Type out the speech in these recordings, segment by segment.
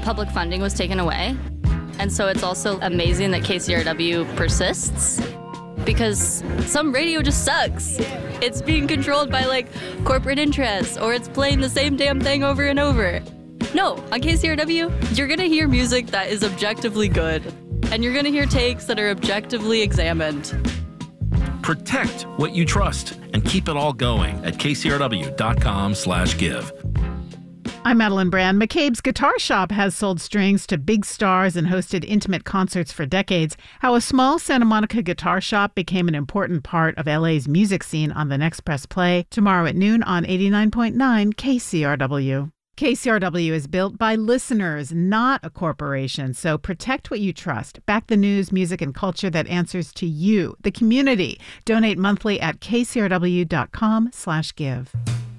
public funding was taken away. And so it's also amazing that KCRW persists, because some radio just sucks. It's being controlled by like corporate interests, or it's playing the same damn thing over and over. No, on KCRW, you're gonna hear music that is objectively good, and you're gonna hear takes that are objectively examined. Protect what you trust and keep it all going at kcrw.com/give. I'm Madeline Brand. McCabe's Guitar Shop has sold strings to big stars and hosted intimate concerts for decades. How a small Santa Monica guitar shop became an important part of LA's music scene on the next Press Play tomorrow at noon on 89.9 KCRW. KCRW is built by listeners, not a corporation. So protect what you trust. Back the news, music, and culture that answers to you, the community. Donate monthly at kcrw.com/give.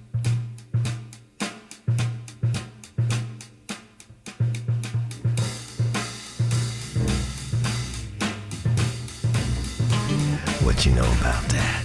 What you know about that?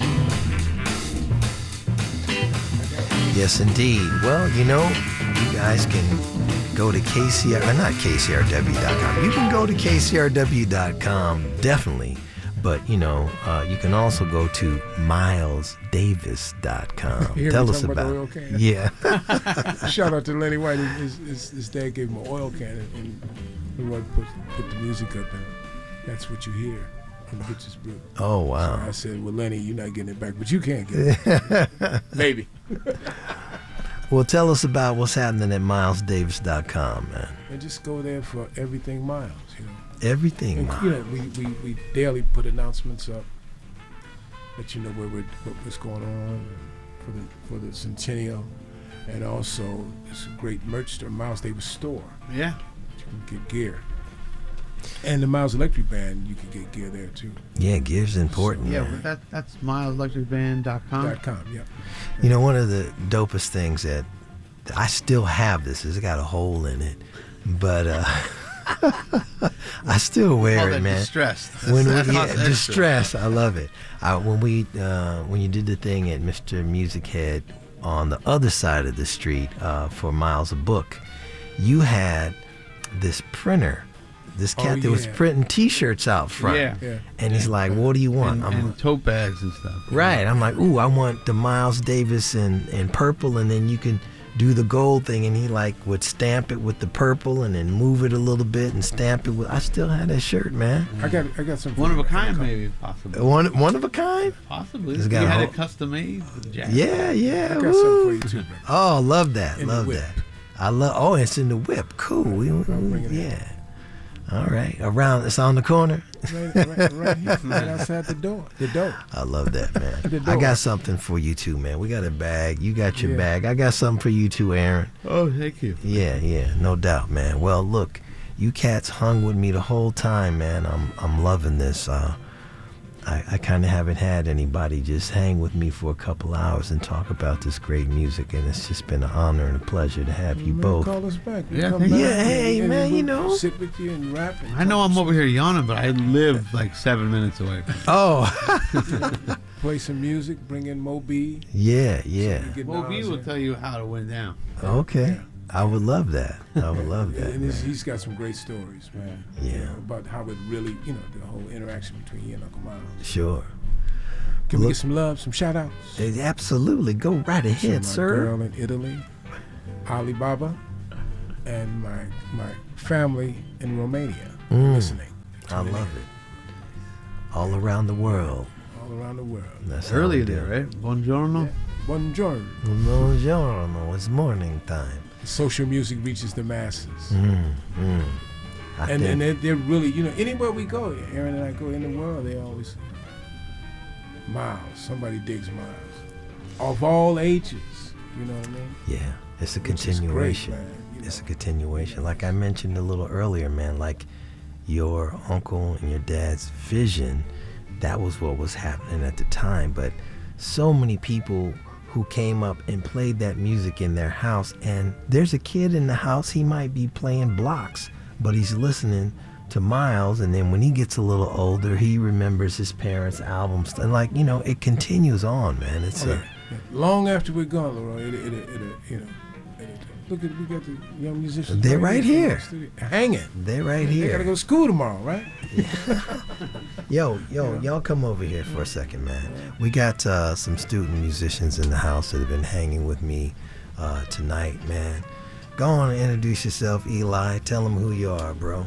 Yes, indeed. Well, you know, you guys can go to not KCRW.com. You can go to KCRW.com, definitely. But, you know, you can also go to MilesDavis.com. Tell us about the oil can. Yeah. Shout out to Lenny White. His dad gave him an oil can, and he wanted to put the music up, and that's what you hear. Bitches Brew. Oh, wow. So I said, well, Lenny, you're not getting it back, but you can't get it. Maybe. Well, tell us about what's happening at MilesDavis.com, man. And just go there for everything Miles, you know. Everything, and, Miles. you know, we daily put announcements up, let you know what's going on for the centennial, and also it's a great merch store, Miles Davis store. Yeah. You can get gear. And the Miles Electric Band, you can get gear there too. Yeah, gear's important. So, yeah, man. well, that's mileselectricband.com. Yeah. You know, one of the dopest things that I still have this is it got a hole in it, but I still wear it, man. Distressed. Distressed. I love it. When you did the thing at Mr. Music Head on the other side of the street for Miles a Book, you had this printer. This cat that was printing T-shirts out front. Yeah. And he's like, what do you want? And tote bags and stuff. Right. I'm like, ooh, I want the Miles Davis in purple, and then you can do the gold thing. And he like would stamp it with the purple and then move it a little bit and stamp it with. I still had that shirt, man. I got some. One of a kind, maybe, possibly. One of a kind? Possibly. You had it custom made with the jacket. Yeah. I got something for you too, bro. Oh, love that. In love the whip. that. It's in the whip. Cool. Yeah. All right. It's on the corner. Right here, right outside the door. I love that, man. I got something for you too, man. We got a bag. You got your bag. I got something for you too, Aaron. Oh, thank you. Yeah, no doubt, man. Well, look, you cats hung with me the whole time, man. I'm loving this. I kind of haven't had anybody just hang with me for a couple hours and talk about this great music, and it's just been an honor and a pleasure to have you both. Call us back. Hey, man, you know. Sit with you and rap. And I know I'm over here yawning, but I live like 7 minutes away. Oh. Play some music, bring in Mo B. Yeah. Mo B will tell you how it went down. Okay. I would love that. And he's got some great stories, man. Yeah. You know, about how it really, the whole interaction between you and Uncle Miles. Sure. Can we get some love, some shout outs? Absolutely. Go right ahead, sir. My girl in Italy, Alibaba, and my family in Romania listening. I love it. All around the world. That's early there, right? Buongiorno? Yeah. Buongiorno. Buongiorno. It's morning time. Social music reaches the masses. And they're really, anywhere we go, Aaron and I go in the world, they always, Miles, somebody digs Miles. Of all ages, you know what I mean? Yeah, it's a continuation. Great, man, It's a continuation. Like I mentioned a little earlier, man, like your uncle and your dad's vision, that was what was happening at the time. But so many people who came up and played that music in their house, and there's a kid in the house, he might be playing blocks, but he's listening to Miles, and then when he gets a little older, he remembers his parents' albums, and it continues on, man. It's long after we're gone, Leroy, Look at we got the young musicians. They're right here. in the studio, hanging. They're right They gotta here. go to school tomorrow, right? Yo, y'all come over here for a second, man. We got some student musicians in the house that have been hanging with me tonight, man. Go on and introduce yourself, Eli. Tell them who you are, bro.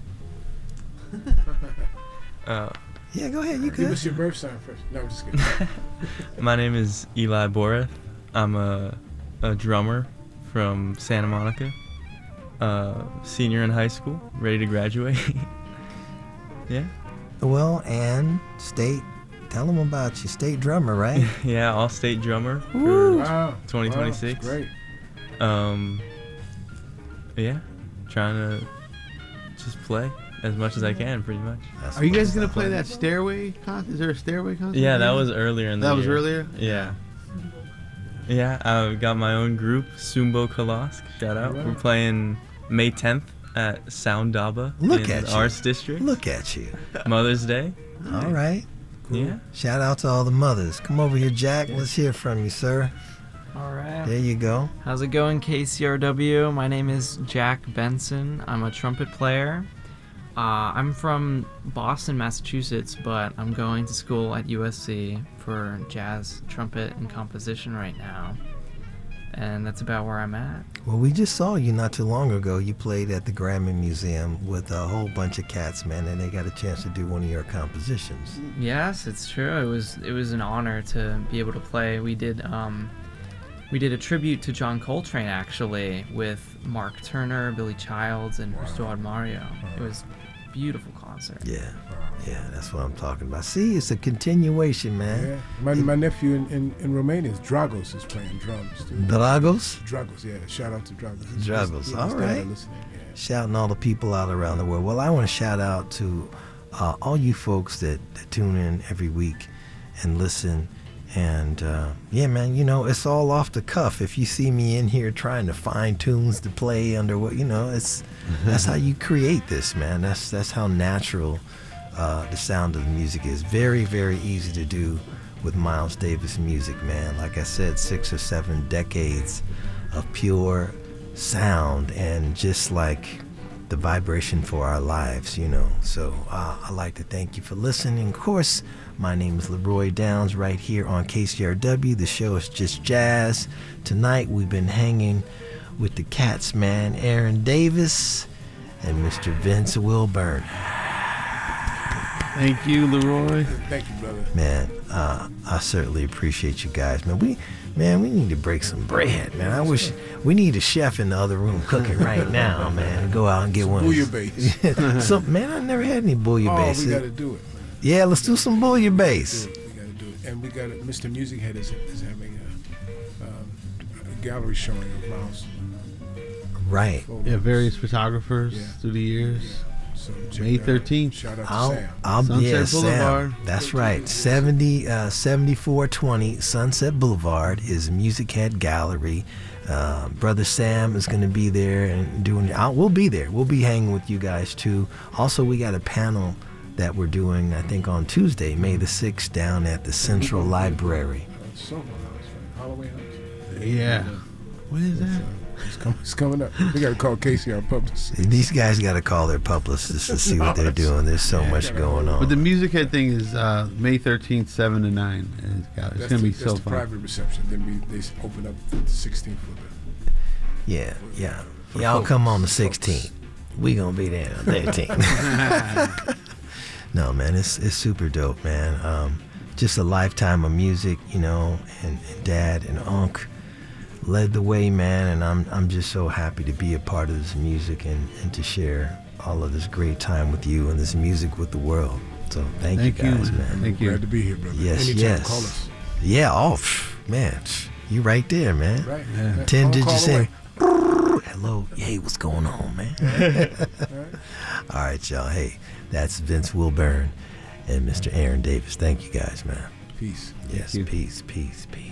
Yeah, go ahead. You Give good? us your birth sign first. No, I'm just kidding. My name is Eli Boreth. I'm a drummer from Santa Monica. Senior in high school, ready to graduate. Yeah. Well, and tell them about you. State drummer, right? Yeah, all-state drummer for Wow. 2026. Wow, that's great. Yeah, trying to just play as much as I can, pretty much. That's Are you what guys it's gonna like. play that stairway concert? Is there a stairway concert? Yeah, that was earlier in the That year. was earlier? Yeah. Yeah, I've got my own group, Sumbo Kalask. Shout out. Right. We're playing May 10th at Sound Daba Look in at the you. Arts District. Look at you. Mother's Day. All right. Yeah. Shout out to all the mothers. Come over here, Jack. Let's hear from you, sir. All right. There you go. How's it going, KCRW? My name is Jack Benson. I'm a trumpet player. I'm from Boston, Massachusetts, but I'm going to school at USC for jazz, trumpet, and composition right now. And that's about where I'm at. Well, we just saw you not too long ago. You played at the Grammy Museum with a whole bunch of cats, man, and they got a chance to do one of your compositions. Yes, it's true. It was an honor to be able to play. We did a tribute to John Coltrane, actually, with Mark Turner, Billy Childs, and Stuart Mario. It was a beautiful concert. Yeah, that's what I'm talking about. See, it's a continuation, man. Yeah. My nephew in Romania, Dragos, is playing drums. Too. Dragos, Dragos, yeah. Shout out to Dragos. Dragos, all His dad right. are listening, yeah. shouting all the people out around the world. Well, I want to shout out to all you folks that tune in every week and listen. And yeah, man, you know, it's all off the cuff. If you see me in here trying to find tunes to play under what, you know, that's how you create this, man. That's how natural the sound of the music is. Very, very easy to do with Miles Davis music, man. Like I said, 6 or 7 decades of pure sound and just like the vibration for our lives, you know. So I'd like to thank you for listening. Of course, my name is Leroy Downs right here on KCRW. The show is Just Jazz. Tonight we've been hanging with the Cats, man, Aaron Davis and Mr. Vince Wilburn. Thank you, Leroy. Thank you, brother. Man, I certainly appreciate you guys, man. We need to break some bread, man. I wish we need a chef in the other room cooking right now, man. Go out and get one. Bouillabaisse. Man, I never had any bouillabaisse. We got to do it, man. Yeah, let's do some bouillabaisse. We got to do it. And we got it. Mr. Music Head is having a gallery showing of Miles. Right. Yeah, various photographers Yeah. through the years. So check May that out. 13th. Shout out to Sam. Sunset Sam. Boulevard. That's right. 7420 Sunset Boulevard is Music Head Gallery. Brother Sam is going to be there and doing. We'll be there. We'll be hanging with you guys too. Also, we got a panel that we're doing, I think, on Tuesday, May the 6th, down at the Central Library. Soho House, right? Holloway House. Yeah. What is that? It's coming up. We got to call Casey, our publicist. These guys got to call their publicists to see what they're doing. There's so much going on. But the Music Head thing is May 13th, 7 to 9. It's going to be so That's the fun. private reception. Then they open up the 16th for the. Yeah. Y'all come on the 16th. We gonna be there on the 13th. No, man, it's super dope, man. Just a lifetime of music, you know, and Dad and Unc led the way, man, and I'm just so happy to be a part of this music and to share all of this great time with you and this music with the world. So thank you guys, man. Thank you. Glad to be here, brother. Yes, Anytime, yes. call us. Yeah, man, you right there, man. Right. 10 Phone digits call in. away. Hello, hey, what's going on, man? All right, y'all. Hey, that's Vince Wilburn and Mr. Aaron Davis. Thank you guys, man. Peace. Yes, you. peace.